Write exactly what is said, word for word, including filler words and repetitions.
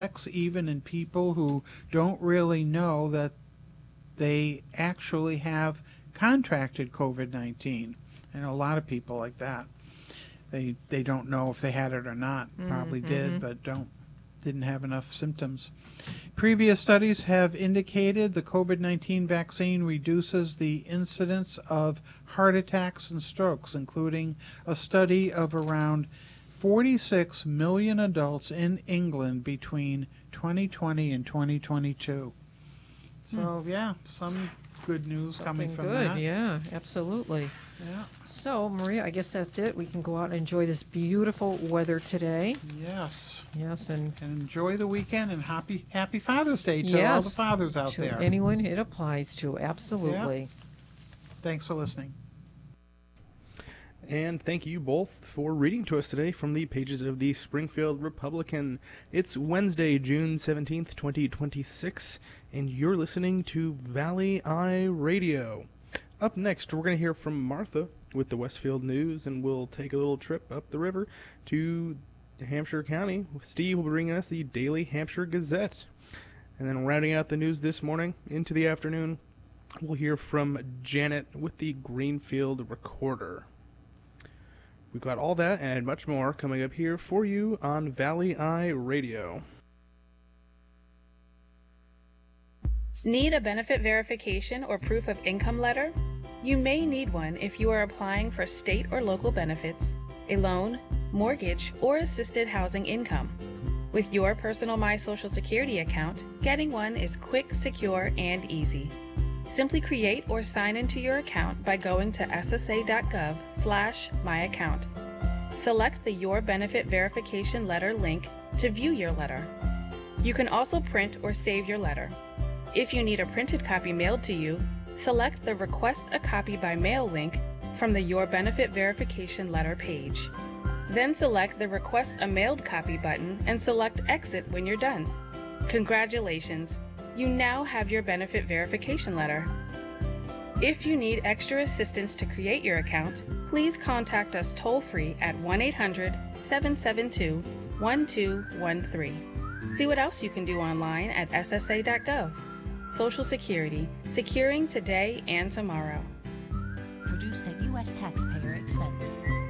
even in people who don't really know that they actually have contracted COVID nineteen. And a lot of people like that. They they don't know if they had it or not. Probably Mm-hmm. did, but don't didn't have enough symptoms. Previous studies have indicated the COVID nineteen vaccine reduces the incidence of heart attacks and strokes, including a study of around forty-six million adults in England between twenty twenty and twenty twenty-two. So, yeah, some good news coming Something from good, that. yeah, absolutely. Yeah. So, Maria, I guess that's it. We can go out and enjoy this beautiful weather today. Yes. Yes, and And enjoy the weekend and happy happy Father's Day to all the yes, fathers out to there. anyone it applies to, absolutely. Thanks for listening. And thank you both for reading to us today from the pages of the Springfield Republican. It's Wednesday, June seventeenth, twenty twenty-six, and you're listening to Valley Eye Radio. Up next, we're going to hear from Martha with the Westfield News, and we'll take a little trip up the river to Hampshire County. Steve will be bringing us the Daily Hampshire Gazette. And then rounding out the news this morning into the afternoon, we'll hear from Janet with the Greenfield Recorder. We've got all that and much more coming up here for you on Valley Eye Radio. Need a benefit verification or proof of income letter? You may need one if you are applying for state or local benefits, a loan, mortgage, or assisted housing income. With your personal My Social Security account, getting one is quick, secure, and easy. Simply create or sign into your account by going to ssa.gov slash my account. Select the Your Benefit Verification Letter link to view your letter. You can also print or save your letter. If you need a printed copy mailed to you, select the Request a Copy by Mail link from the Your Benefit Verification Letter page. Then select the Request a Mailed Copy button and select Exit when you're done. Congratulations! You now have your benefit verification letter. If you need extra assistance to create your account, please contact us toll-free at one eight hundred, seven seven two, one two one three. See what else you can do online at S S A dot gov. Social Security, securing today and tomorrow. Produced at U S taxpayer expense.